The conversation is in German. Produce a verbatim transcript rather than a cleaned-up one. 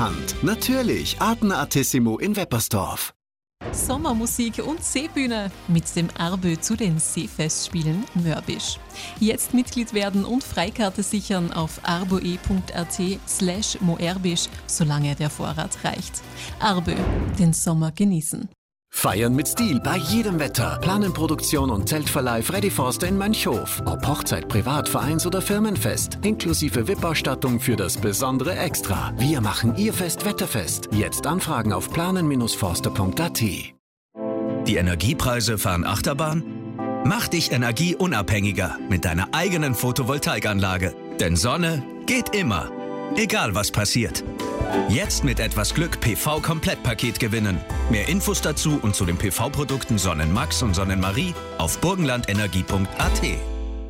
Hand. Natürlich Artenartissimo in Weppersdorf. Sommermusik und Seebühne mit dem Arbö zu den Seefestspielen Mörbisch. Jetzt Mitglied werden und Freikarte sichern auf arboe.at slash moerbisch, solange der Vorrat reicht. Arbö, den Sommer genießen. Feiern mit Stil bei jedem Wetter. Planen Produktion und Zeltverleih Freddy Forster in Mönchhof. Ob Hochzeit, Privat, Vereins- oder Firmenfest. Inklusive V I P-Ausstattung für das besondere Extra. Wir machen Ihr Fest wetterfest. Jetzt anfragen auf planen Bindestrich forster punkt at. Die Energiepreise fahren Achterbahn? Mach dich energieunabhängiger mit deiner eigenen Photovoltaikanlage. Denn Sonne geht immer. Egal was passiert. Jetzt mit etwas Glück P V-Komplettpaket gewinnen. Mehr Infos dazu und zu den P V-Produkten Sonnenmax und Sonnenmarie auf burgenlandenergie punkt at.